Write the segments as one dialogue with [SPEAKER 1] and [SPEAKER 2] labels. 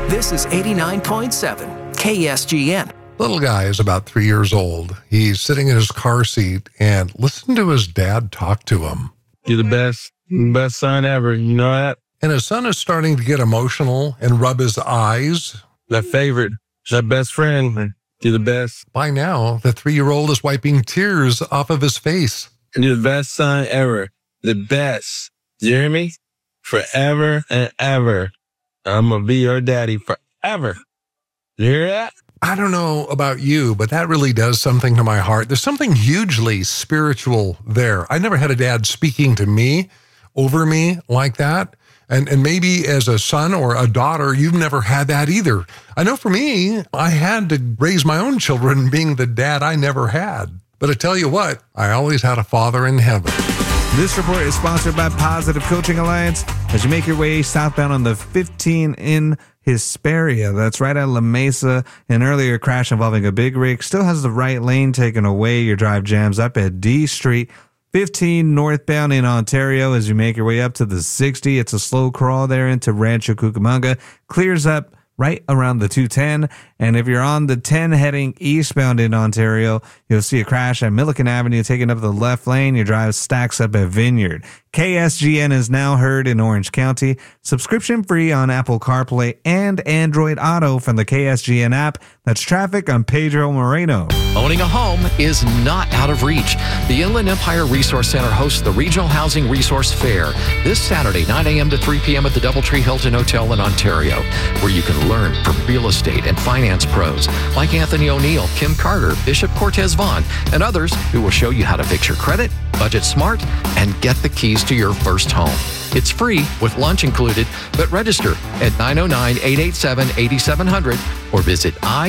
[SPEAKER 1] This is 89.7 KSGN.
[SPEAKER 2] Little guy is about 3 years old. He's sitting in his car seat and listen to his dad talk to him.
[SPEAKER 3] You're the best son ever. You know that?
[SPEAKER 2] And his son is starting to get emotional and rub his eyes.
[SPEAKER 3] That favorite, that best friend. You're the best.
[SPEAKER 2] By now, the 3-year-old is wiping tears off of his face.
[SPEAKER 3] And you're the best son ever. The best. You hear me? Forever and ever. I'm going to be your daddy forever. You hear that?
[SPEAKER 2] I don't know about you, but that really does something to my heart. There's something hugely spiritual there. I never had a dad speaking to me, over me like that. And maybe as a son or a daughter, you've never had that either. I know for me, I had to raise my own children being the dad I never had. But I tell you what, I always had a father in heaven.
[SPEAKER 4] This report is sponsored by Positive Coaching Alliance. As you make your way southbound on the 15 in Hesperia, that's right at La Mesa, an earlier crash involving a big rig still has the right lane taken away. Your drive jams up at D Street. 15 northbound in Ontario as you make your way up to the 60. It's a slow crawl there into Rancho Cucamonga. Clears up right around the 210. And if you're on the 10 heading eastbound in Ontario, you'll see a crash at Milliken Avenue taking up the left lane. Your drive stacks up at Vineyard. KSGN is now heard in Orange County. Subscription free on Apple CarPlay and Android Auto from the KSGN app. That's traffic on Pedro Moreno.
[SPEAKER 5] Owning a home is not out of reach. The Inland Empire Resource Center hosts the Regional Housing Resource Fair this Saturday, 9 a.m. to 3 p.m. at the Doubletree Hilton Hotel in Ontario, where you can learn from real estate and finance pros like Anthony O'Neill, Kim Carter, Bishop Cortez Vaughn, and others who will show you how to fix your credit, budget smart, and get the keys to your first home. It's free with lunch included, but register at 909-887-8700 or visit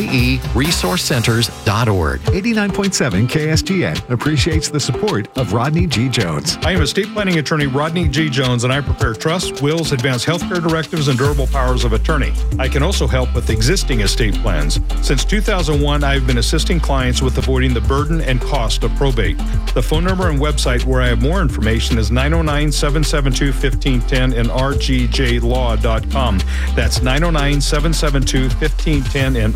[SPEAKER 5] ieresourcecenters.org.
[SPEAKER 6] 89.7 KSGN appreciates the support of Rodney G. Jones.
[SPEAKER 7] I am estate planning attorney Rodney G. Jones, and I prepare trusts, wills, advanced healthcare directives, and durable powers of attorney. I can also help with existing estate plans. Since 2001, I've been assisting clients with avoiding the burden and cost of probate. The phone number and website where I have more information is 909-772-1510 and rgjlaw.com. That's 909-772-1510 and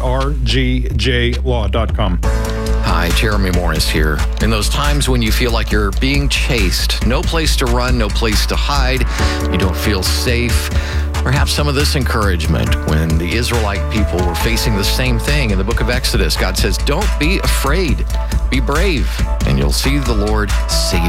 [SPEAKER 7] rgjlaw.com.
[SPEAKER 5] Hi, Jeremy Morris here. In those times when you feel like you're being chased, no place to run, no place to hide, you don't feel safe, perhaps some of this encouragement when the Israelite people were facing the same thing in the book of Exodus. God says, don't be afraid, be brave, and you'll see the Lord save